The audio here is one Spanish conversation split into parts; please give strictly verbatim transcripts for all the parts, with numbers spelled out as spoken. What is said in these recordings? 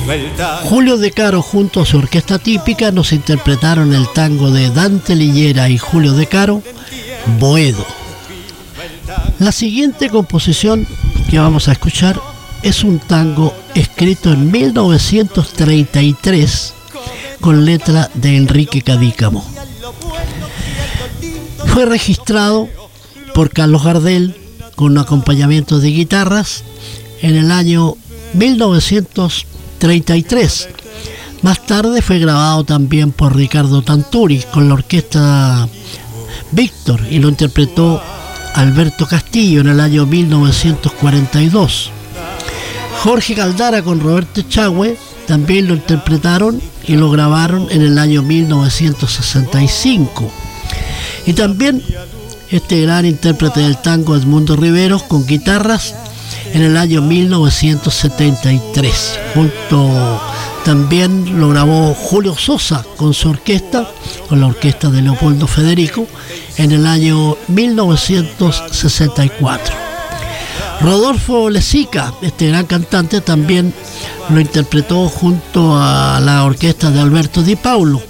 Julio De Caro junto a su orquesta típica nos interpretaron el tango de Dante Liñera y Julio De Caro, Boedo. La siguiente composición que vamos a escuchar es un tango escrito en mil novecientos treinta y tres con letra de Enrique Cadícamo. Fue registrado por Carlos Gardel con un acompañamiento de guitarras en el año mil novecientos treinta y tres. Más tarde fue grabado también por Ricardo Tanturi con la orquesta Víctor y lo interpretó Alberto Castillo en el año mil novecientos cuarenta y dos. Jorge Caldara con Roberto Echagüe también lo interpretaron y lo grabaron en el año mil novecientos sesenta y cinco. Y también este gran intérprete del tango, Edmundo Riveros, con guitarras en el año mil novecientos setenta y tres. Junto también lo grabó Julio Sosa con su orquesta, con la orquesta de Leopoldo Federico, en el año mil novecientos sesenta y cuatro. Rodolfo Lezica, este gran cantante, también lo interpretó junto a la orquesta de Alberto Di Paulo.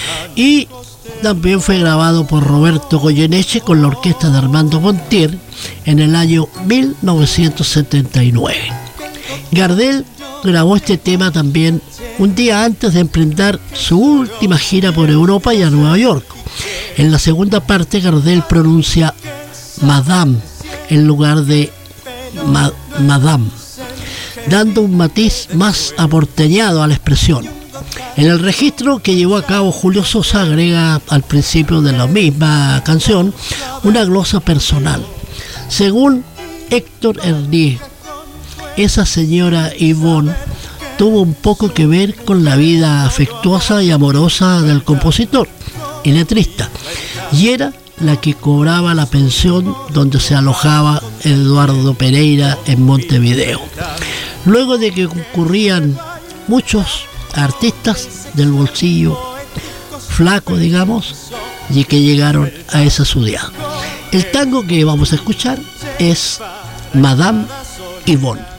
Y también fue grabado por Roberto Goyeneche con la orquesta de Armando Montiel en el año mil novecientos setenta y nueve. Gardel grabó este tema también un día antes de emprender su última gira por Europa y a Nueva York. En la segunda parte, Gardel pronuncia Madame en lugar de ma- Madame, dando un matiz más aporteñado a la expresión. En el registro que llevó a cabo Julio Sosa agrega al principio de la misma canción una glosa personal. Según Héctor Hernier, esa señora Yvonne tuvo un poco que ver con la vida afectuosa y amorosa del compositor y letrista, y era la que cobraba la pensión donde se alojaba Eduardo Pereira en Montevideo. Luego de que concurrían muchos artistas del bolsillo flaco, digamos, y que llegaron a esa ciudad. El tango que vamos a escuchar es Madame Yvonne.